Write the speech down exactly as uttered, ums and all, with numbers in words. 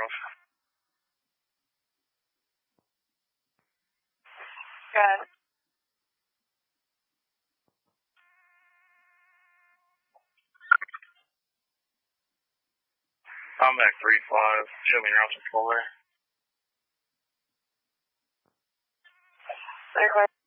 girls. Good. I'm at three five. Show me your option for there. Very quick.